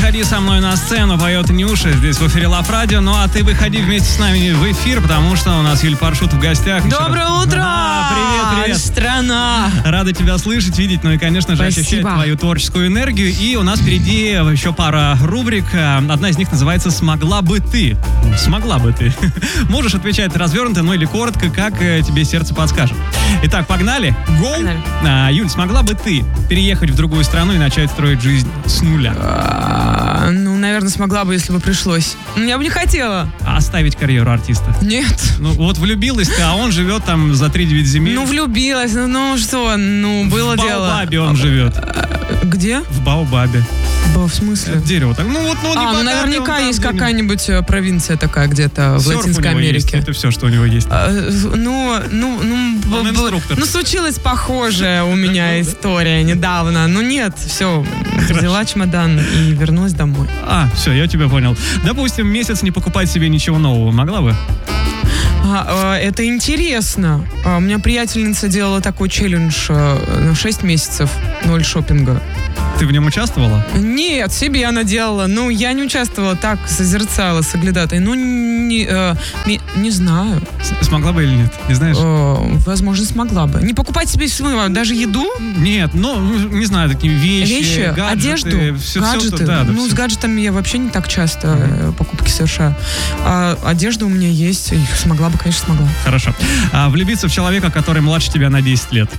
«Выходи со мной на сцену», поет Нюша здесь в эфире Лав Радио. Ну а ты выходи вместе с нами в эфир, потому что у нас Юль Паршут в гостях. Доброе утро! Привет! Страна! Рада тебя слышать, видеть, ну и, конечно же, ощущать твою творческую энергию. И у нас впереди еще пара рубрик. Одна из них называется «Смогла бы ты». Смогла бы ты. Можешь отвечать развернуто, ну или коротко, как тебе сердце подскажет. Итак, погнали. Гоу! Юль, смогла бы ты переехать в другую страну и начать строить жизнь с нуля? Ну, наверное, смогла бы, если бы пришлось. Я бы не хотела. Оставить карьеру артиста? Нет. Ну, вот влюбилась ты, а он живет там за 3-9 земель. Ну, влюбилась. Ну, что? Ну, было дело. В Баобабе он живет. Где? В Баобабе. В смысле? Дерево так. Ну, наверняка есть какая-нибудь провинция такая где-то в Латинской Америке. Это все, что у него есть. Он инструктор. Ну, случилась похожая у меня история недавно. Ну, нет, все. Взяла чемодан и вернулась домой. Все, я тебя понял. Допустим, месяц не покупать себе ничего нового. Могла бы? Это интересно. У меня приятельница делала такой челлендж на 6 месяцев 0 шопинга. Ты в нем участвовала? Нет, себе она делала. Ну, я не участвовала, так созерцала соглядатой. Ну, не знаю. Смогла бы или нет? Не знаешь? Возможно, смогла бы. Не покупать себе даже еду? Нет, не знаю, такие вещи, гаджеты, одежду, гаджеты. С гаджетами я вообще не так часто покупки совершаю. А одежда у меня есть, и смогла бы, конечно, смогла. Хорошо. Влюбиться в человека, который младше тебя на 10 лет?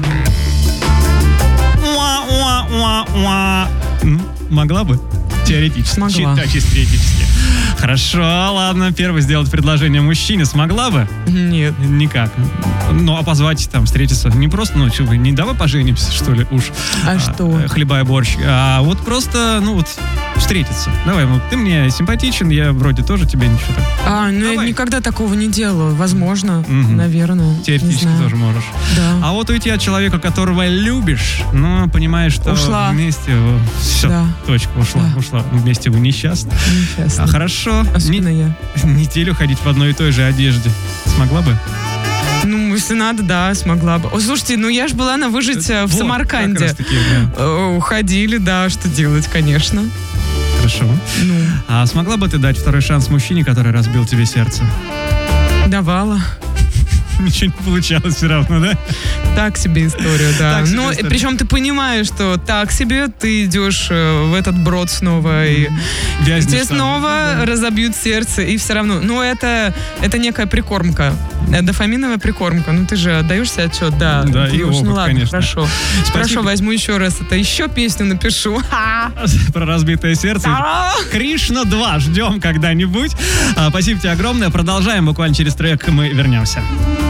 Могла бы? Теоретически. Смогла. Чисто теоретически. Хорошо, ладно. Первый сделать предложение мужчине смогла бы? Нет. Никак. Ну, а позвать там, встретиться? Не просто, не давай поженимся, что ли, уж. Что? Хлеба и борщ. А вот просто, встретиться. Давай, ты мне симпатичен, я вроде тоже тебе ничего так. Я никогда такого не делала. Возможно, наверное. Теоретически тоже можешь. Да. А вот уйти от человека, которого любишь, но понимаешь, что ушла. Вместе все, да. Точка, ушла. Вместе вы несчастны. Хорошо. Особенно я. Неделю ходить в одной и той же одежде. Смогла бы? Ну, если надо, да, смогла бы. Слушайте, я же была на «Выжить» в Самарканде. Как раз таки, да. Ходили, да, что делать, конечно. Хорошо. А смогла бы ты дать второй шанс мужчине, который разбил тебе сердце? Давала. Ничего не получалось все равно, да? Так себе история, да. Причем ты понимаешь, что так себе, ты идешь в этот брод снова, и тебе снова разобьют сердце, и все равно. Это некая прикормка. Дофаминовая прикормка. ты же отдаешь себе отчет, да. Да, и опыт, ладно, конечно. Хорошо. Хорошо, возьму еще раз это. Еще песню напишу. Про разбитое сердце. Кришна 2. Ждем когда-нибудь. Спасибо тебе огромное. Продолжаем. Буквально через трек мы вернемся.